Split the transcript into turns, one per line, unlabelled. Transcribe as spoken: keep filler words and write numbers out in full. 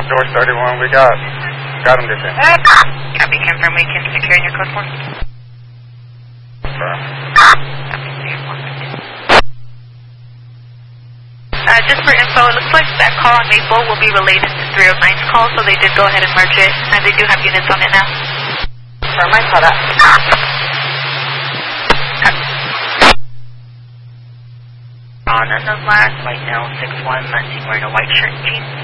George thirty-one, we got, got him this in.
Copy, confirm we can secure in your code four.
Confirm.
Uh, just for info, it looks like that call on Maple will be related to three oh nine's call, so they did go ahead and merge it, and they do have units on it now.
Confirm, I saw that.
On the last right now, six one, Lansing wearing a white shirt and jeans.